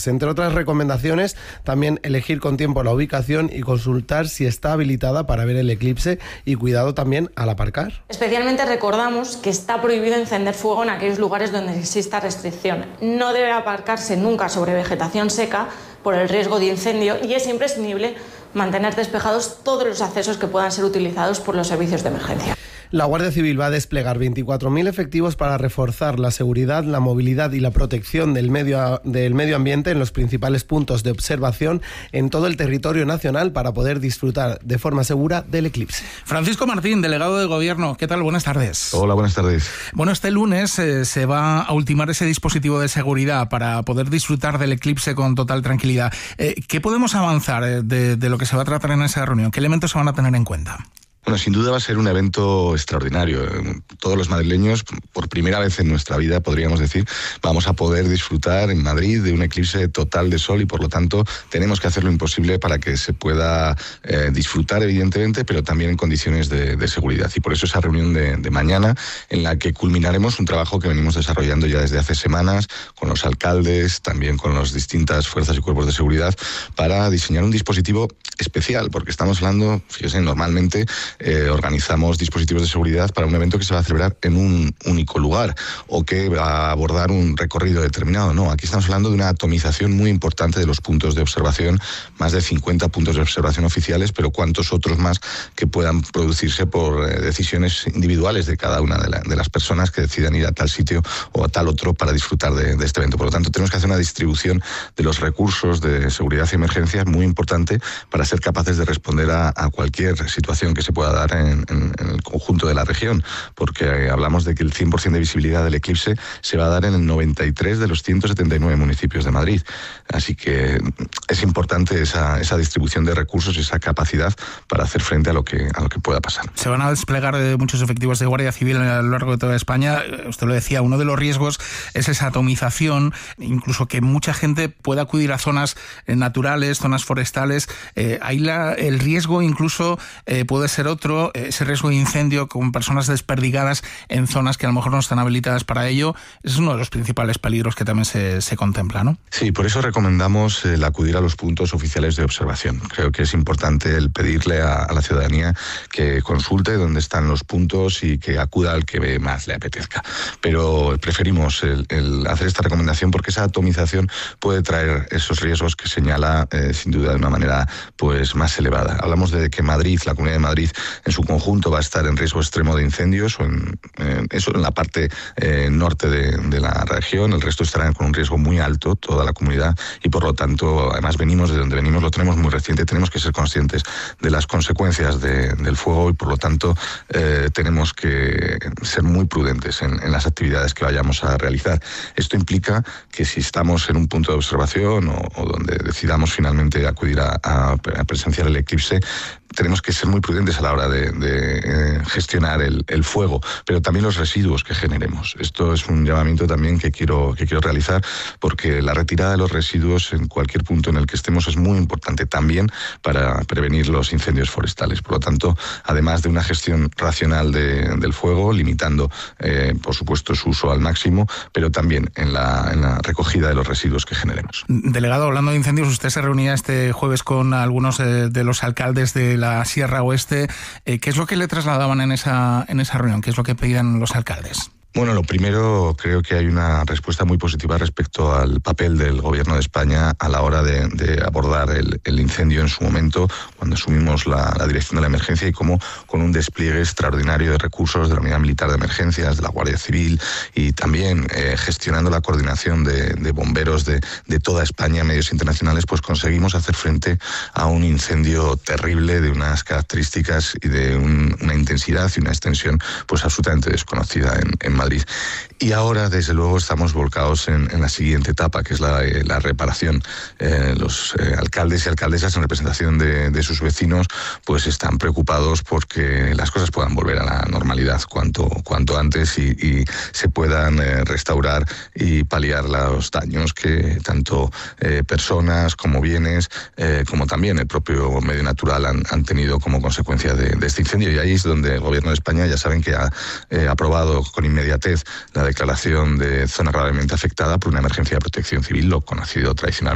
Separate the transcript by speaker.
Speaker 1: Pues entre otras recomendaciones, también elegir con tiempo la ubicación y consultar si está habilitada para ver el eclipse, y cuidado también al aparcar.
Speaker 2: Especialmente recordamos que está prohibido encender fuego en aquellos lugares donde exista restricción. No debe aparcarse nunca sobre vegetación seca por el riesgo de incendio, y es imprescindible mantener despejados todos los accesos que puedan ser utilizados por los servicios de emergencia.
Speaker 1: La Guardia Civil va a desplegar 24.000 efectivos para reforzar la seguridad, la movilidad y la protección del medio ambiente en los principales puntos de observación en todo el territorio nacional para poder disfrutar de forma segura del eclipse.
Speaker 3: Francisco Martín, delegado de Gobierno, ¿qué tal? Buenas tardes.
Speaker 4: Hola, buenas tardes.
Speaker 3: Bueno, este lunes se va a ultimar ese dispositivo de seguridad para poder disfrutar del eclipse con total tranquilidad. ¿Qué podemos avanzar de lo que se va a tratar en esa reunión? ¿Qué elementos se van a tener en cuenta?
Speaker 4: Bueno, sin duda va a ser un evento extraordinario. Todos los madrileños, por primera vez en nuestra vida, podríamos decir, vamos a poder disfrutar en Madrid de un eclipse total de sol, y por lo tanto tenemos que hacer lo imposible para que se pueda disfrutar, evidentemente, pero también en condiciones de seguridad. Y por eso esa reunión de mañana, en la que culminaremos un trabajo que venimos desarrollando ya desde hace semanas con los alcaldes, también con las distintas fuerzas y cuerpos de seguridad, para diseñar un dispositivo especial, porque estamos hablando, fíjense, normalmente organizamos dispositivos de seguridad para un evento que se va a celebrar en un único lugar o que va a abordar un recorrido determinado. No, aquí estamos hablando de una atomización muy importante de los puntos de observación, más de 50 puntos de observación oficiales, pero cuántos otros más que puedan producirse por decisiones individuales de cada una de las personas que decidan ir a tal sitio o a tal otro para disfrutar de este evento. Por lo tanto, tenemos que hacer una distribución de los recursos de seguridad y emergencias muy importante para ser capaces de responder a cualquier situación que se pueda dar en el conjunto de la región, porque hablamos de que el 100% de visibilidad del eclipse se va a dar en el 93 de los 179 municipios de Madrid. Así que es importante esa distribución de recursos y esa capacidad para hacer frente a lo que pueda pasar.
Speaker 3: Se van a desplegar muchos efectivos de Guardia Civil a lo largo de toda España. Usted lo decía, uno de los riesgos es esa atomización, incluso que mucha gente pueda acudir a zonas naturales, zonas forestales. Ahí el riesgo incluso puede ser otro, ese riesgo de incendio con personas desperdigadas en zonas que a lo mejor no están habilitadas para ello. Es uno de los principales peligros que también se contempla, ¿no?
Speaker 4: Sí, por eso recomendamos el acudir a los puntos oficiales de observación. Creo que es importante el pedirle a la ciudadanía que consulte dónde están los puntos y que acuda al que más le apetezca. Pero preferimos el hacer esta recomendación porque esa atomización puede traer esos riesgos que señala sin duda de una manera pues más elevada. Hablamos de que Madrid, la Comunidad de Madrid, en su conjunto va a estar en riesgo extremo de incendios, o en la parte norte de la región. El resto estarán con un riesgo muy alto, toda la comunidad, y por lo tanto, además venimos de donde venimos, lo tenemos muy reciente, tenemos que ser conscientes de las consecuencias del fuego, y por lo tanto tenemos que ser muy prudentes en las actividades que vayamos a realizar. Esto implica que si estamos en un punto de observación o donde decidamos finalmente acudir a presenciar el eclipse, tenemos que ser muy prudentes a la hora de gestionar el fuego, pero también los residuos que generemos. Esto es un llamamiento también que quiero realizar, porque la retirada de los residuos en cualquier punto en el que estemos es muy importante también para prevenir los incendios forestales. Por lo tanto, además de una gestión racional del fuego, limitando, por supuesto, su uso al máximo, pero también en la recogida de los residuos que generemos.
Speaker 3: Delegado, hablando de incendios, usted se reunía este jueves con algunos de los alcaldes de la Sierra Oeste. ¿Qué es lo que le trasladaban en esa reunión? ¿Qué es lo que pedían los alcaldes?
Speaker 4: Bueno, lo primero, creo que hay una respuesta muy positiva respecto al papel del Gobierno de España a la hora de abordar el incendio en su momento, cuando asumimos la dirección de la emergencia, y cómo con un despliegue extraordinario de recursos de la Unidad Militar de Emergencias, de la Guardia Civil, y también gestionando la coordinación de bomberos de toda España, medios internacionales, pues conseguimos hacer frente a un incendio terrible de unas características y de una intensidad y una extensión pues absolutamente desconocida en Madrid. Y ahora, desde luego, estamos volcados en la siguiente etapa, que es la reparación. Los alcaldes y alcaldesas, en representación de sus vecinos, pues están preocupados porque las cosas puedan volver a la normalidad cuanto antes y se puedan restaurar y paliar los daños que tanto personas como bienes, como también el propio medio natural han tenido como consecuencia de este incendio. Y ahí es donde el Gobierno de España, ya saben que ha aprobado con inmediatez la declaración de zona gravemente afectada por una emergencia de protección civil, lo conocido tradicionalmente